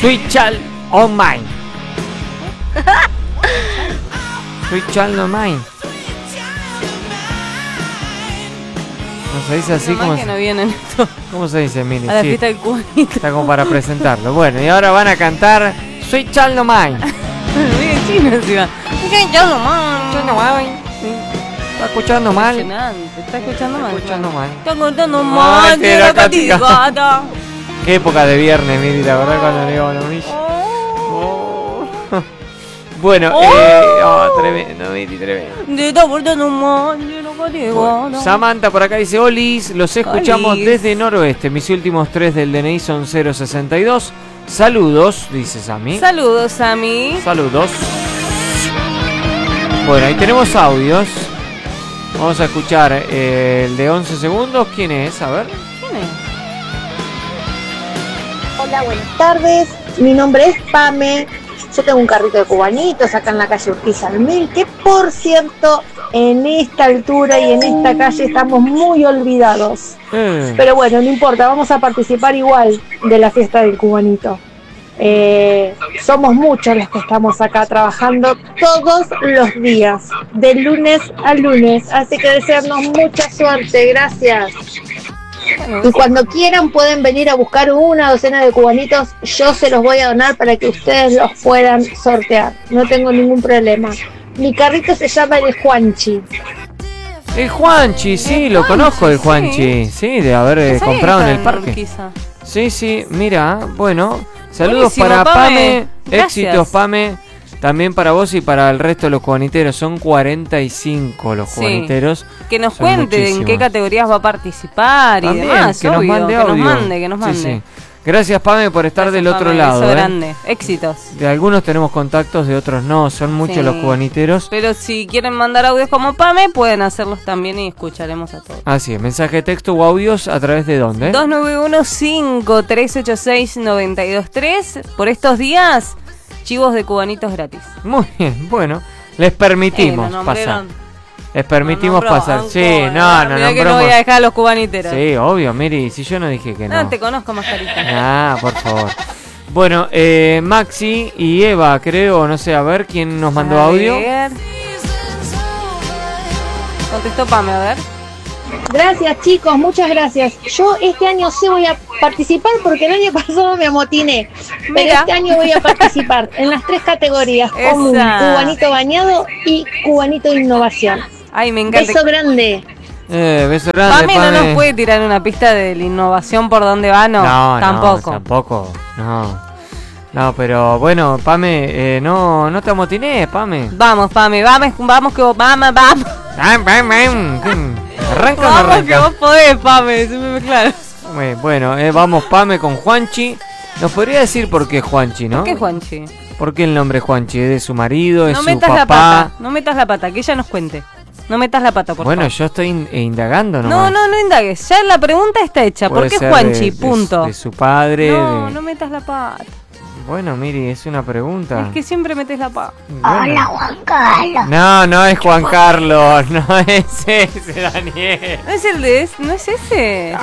Sweet Child of Mine. Sweet Child of Mine. ¿No se dice así? Como que no vienen esto. ¿Cómo se dice, Mini? A la fiesta del cubanito. Está como para presentarlo. Bueno, y ahora van a cantar Sweet Child of Mine. Muy chino encima. Sweet Child of Mine. Está escuchando mal. Está escuchando mal. Está escuchando mal. Está escuchando mal. Tira catigata. Qué época de viernes, Miri, la verdad, cuando le iba a la orilla. Bueno, tremendo, Miri, tremendo. Está escuchando mal. Tira catigata. Samantha por acá dice: Olis, los escuchamos desde Noroeste. Mis últimos 3 del DNI son 062. Saludos, dice Sami. Saludos, Sami. Saludos. Bueno, ahí tenemos audios. Vamos a escuchar el de 11 segundos. ¿Quién es? A ver. ¿Quién es? Hola, buenas tardes. Mi nombre es Pame. Yo tengo un carrito de cubanitos acá en la calle Urquiza al 1000, que por cierto, en esta altura y en esta calle estamos muy olvidados. Pero bueno, no importa, vamos a participar igual de la fiesta del cubanito. Somos muchos los que estamos acá trabajando todos los días, de lunes a lunes, así que desearnos mucha suerte, gracias. Y cuando quieran pueden venir a buscar una docena de cubanitos, yo se los voy a donar para que ustedes los puedan sortear, no tengo ningún problema. Mi carrito se llama el Juanchi. El Juanchi, sí, lo conozco, el Juanchi, sí, de haber comprado en el parque. Sí, mira, bueno, saludos para Pame, éxitos Pame, también para vos y para el resto de los cubaniteros, son 45 los cubaniteros. Que nos cuente en qué categorías va a participar también, y demás, que nos mande audio. Que nos mande. Sí. Gracias, Pame, por estar del otro lado. Grande, éxitos. De algunos tenemos contactos, de otros no, son muchos los cubaniteros. Pero si quieren mandar audios como Pame, pueden hacerlos también y escucharemos a todos. Así es, mensaje de texto o audios, ¿a través de dónde? 291-5386-923. Por estos días, chivos de cubanitos gratis. Muy bien, bueno, les permitimos pasar. Les permitimos pasar. Sí, no. Mirá que no voy a dejar a los cubaniteros. Sí, obvio, Miri, si yo no dije que no. No, te conozco, mascarita. Ah, por favor. Bueno, Maxi y Eva, creo, no sé, a ver quién nos mandó audio. Contestó Pame, a ver. Gracias, chicos, muchas gracias. Yo este año sí voy a participar porque el año pasado me amotiné. Pero este año voy a participar en las 3 categorías: común, cubanito bañado y cubanito innovación. Ay, me encanta. Beso grande. Beso grande. Pame no nos puede tirar una pista de la innovación por dónde va, ¿no? Tampoco. No, pero bueno, Pame, no te amotines, Pame. Vamos, Pame, vamos que vos, vamos. Arranca. Vamos que vos podés, Pame, claro. Bueno, vamos, Pame, con Juanchi. ¿Nos podría decir por qué Juanchi, no? ¿Por qué Juanchi? ¿Por qué el nombre Juanchi? ¿Es de su marido? ¿Es su papá? No metas la pata, que ella nos cuente. No metas la pata, por favor. Bueno, yo estoy indagando nomás. No indagues. Ya la pregunta está hecha. ¿Por qué Juanchi? Punto. De su padre. No metas la pata. Bueno, Miri, es una pregunta. Es que siempre metes la pata. Bueno. Hola, Juan Carlos. No es Juan Carlos. No es ese, Daniel. ¿No es no es ese?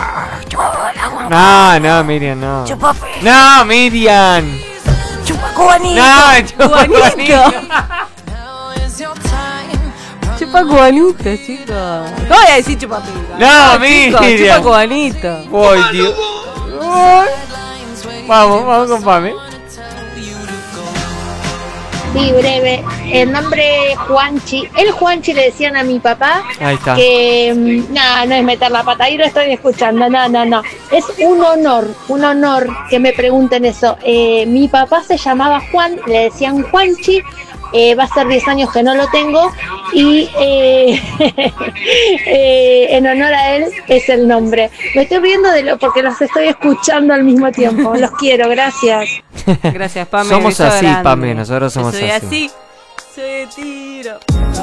No, Miriam, no. No, Miriam. Chupa cubanito. No, chupa cubanito. Chupa cubanito, chicos. No voy a decir chupa pica. No, Miriam. Chupa cubanito. Ay, Dios. Vamos con Pame. Sí, breve. El nombre Juanchi. El Juanchi le decían a mi papá. Ahí está. Que no es meter la pata. Ahí lo estoy escuchando. No. Es un honor que me pregunten eso. Mi papá se llamaba Juan, le decían Juanchi. Va a ser 10 años que no lo tengo y en honor a él es el nombre. Me estoy riendo porque los estoy escuchando al mismo tiempo. Los quiero, gracias. Gracias, Pame. Somos así, grande. Pame, nosotros somos soy así. Soy de tiro.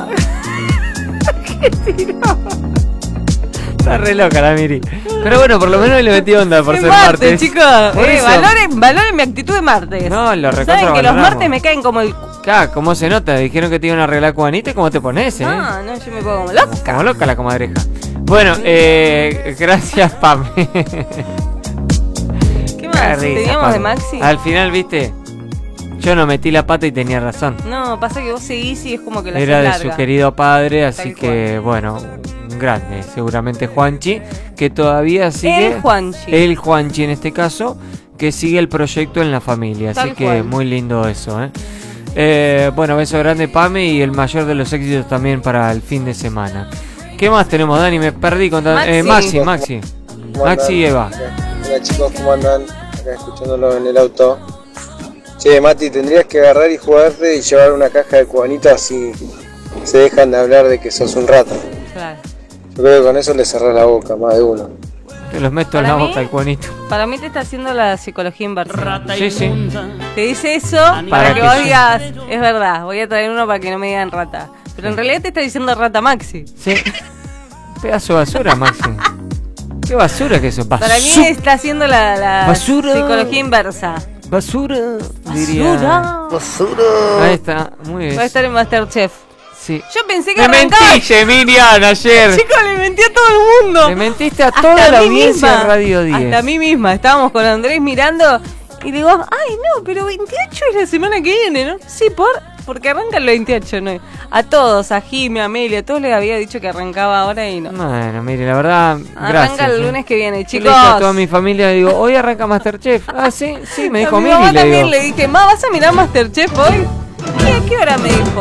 ¿Qué tiro? Está re loca la Miri. Pero bueno, por lo menos le metí onda por ser martes. Chicos. Valoren mi actitud de martes. No, lo recontra. Saben que los martes me caen como el... Claro, ¿cómo se nota? Dijeron que te iban a arreglar cubanita y ¿cómo te pones, No, yo me pongo como loca. Como loca la comadreja. Bueno, gracias, Pame. ¿Qué más? teníamos de Maxi. Al final, viste, yo no metí la pata y tenía razón. No, pasa que vos seguís y es como que la era de larga. su querido padre, así Tal que cual. bueno, un grande, seguramente Juanchi, que todavía sigue. El Juanchi en este caso, que sigue el proyecto en la familia, Tal así que cual. muy lindo eso, bueno, beso grande Pame y el mayor de los éxitos también para el fin de semana. ¿Qué más tenemos, Dani? Me perdí con Maxi. Maxi y Eva. Hola chicos, ¿cómo andan? Acá escuchándolo en el auto. Che, Mati, tendrías que agarrar y jugarte y llevar una caja de cubanitos así se dejan de hablar de que sos un rata. Claro. Yo creo que con eso le cerrás la boca, más de uno. Te los meto en la boca el cubanito. Para mí te está haciendo la psicología inversa. Sí. Te dice eso para que vos digas, es verdad, voy a traer uno para que no me digan rata. Pero en realidad te está diciendo rata Maxi. Sí. Pedazo de basura, Maxi. ¿Qué basura que eso? Para mí está haciendo la basura. Psicología inversa. Basura. Diría. Basura. Ahí está, muy bien. Va a estar en Masterchef. Sí. Yo pensé que me mentiste, Miriam, ayer. Chicos, le mentí a todo el mundo. Le mentiste a toda la audiencia de Radio 10. Hasta a mí misma. Estábamos con Andrés mirando y digo, ay no, pero 28 es la semana que viene, ¿no? Sí, porque arranca el 28, ¿no? A todos, a Jimmy, a Amelia, a todos les había dicho que arrancaba ahora y no. Bueno, mire, la verdad, gracias. Arranca el lunes que viene, chicos. Yo le dije a toda mi familia, digo, hoy arranca Masterchef. Ah, sí, me dijo Miri. A mi mamá también digo. le dije, ma, ¿vas a mirar Masterchef hoy? ¿Y a qué hora me dijo?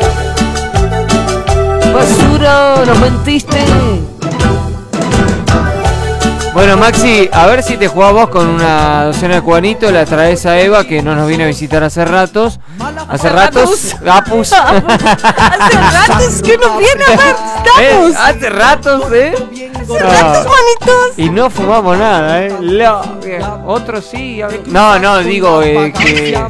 Basura, nos mentiste. Bueno, Maxi, a ver si te jugás vos con una docena de cubanitos, la traes a Eva, que no nos viene a visitar hace ratos. Hace ratos. Gapus. Hace ratos que no viene a ver, estamos. Hace ratos, Hace ratos, manitos. Y no fumamos nada, Otros sí. No, digo que